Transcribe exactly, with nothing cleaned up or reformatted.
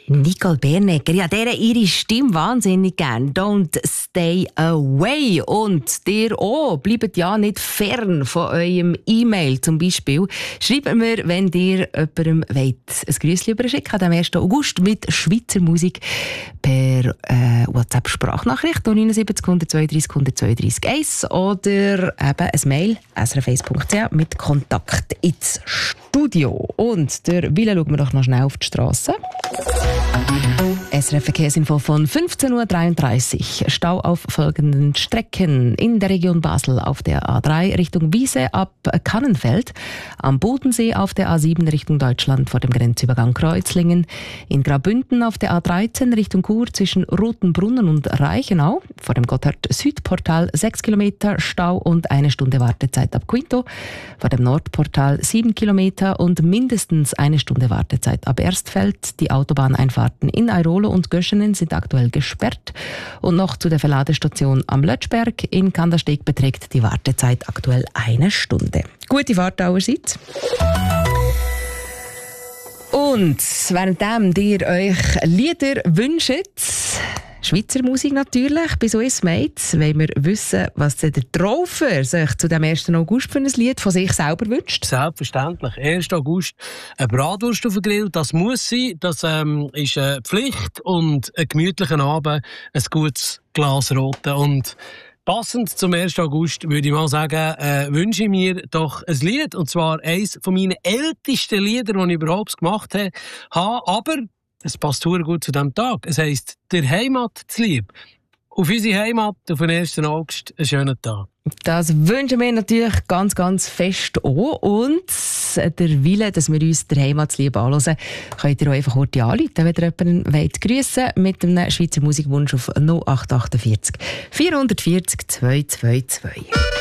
Nicole Bernegger, ja, der ihre Stimme wahnsinnig gern. Don't stay away. Und dir auch, bleibt ja nicht fern von eurem E-Mail zum Beispiel. Schreibt mir, wenn ihr jemandem wollt, ein Grüßchen überschicken am ersten August mit Schweizer Musik per äh, WhatsApp-Sprachnachricht neun sieben null zwei drei null zwei drei eins oder eben ein Mail s r f eins punkt c h mit Kontakt ins Studio. Und der Wille schauen wir doch noch schnell auf die Straße. S R F Verkehrsinfo von fünfzehn Uhr dreiunddreißig. Stau auf folgenden Strecken. In der Region Basel auf der A drei Richtung Wiese ab Kannenfeld. Am Bodensee auf der A sieben Richtung Deutschland vor dem Grenzübergang Kreuzlingen. In Graubünden auf der A dreizehn Richtung Chur zwischen Rotenbrunnen und Reichenau. Vor dem Gotthard-Südportal sechs Kilometer Stau und eine Stunde Wartezeit ab Quinto. Vor dem Nordportal sieben Kilometer und mindestens eine Stunde Wartezeit ab Erstfeld. Die Autobahneinfahrten in Airolo und Göschenen sind aktuell gesperrt. Und noch zu der Verladestation am Lötschberg. In Kandersteg beträgt die Wartezeit aktuell eine Stunde. Gute Fahrt allerseits. Und währenddem ihr euch Lieder wünscht, Schweizer Musik natürlich, bei so ist es, wollen wir wissen, was der Traufer sich zu dem ersten August für ein Lied von sich selber wünscht. Selbstverständlich. ersten August eine Bratwurst auf dem Grill, das muss sein, das ähm, ist eine Pflicht und einen gemütlichen Abend, ein gutes Glas Rote. Und passend zum ersten August würde ich mal sagen, äh, wünsche ich mir doch ein Lied, und zwar eines von meinen ältesten Lieder, die ich überhaupt gemacht habe, aber es passt sehr gut zu diesem Tag. Es heisst «Der Heimat zu lieb». Auf unsere Heimat, auf den ersten August, einen schönen Tag. Das wünschen wir natürlich ganz, ganz fest auch. Und der Wille, dass wir uns der Heimat zu lieb anhören, könnt ihr auch einfach kurz anrufen, wenn ihr jemanden wollt grüssen mit einem Schweizer Musikwunsch auf null acht acht vier vier vier null zwei zwei zwei.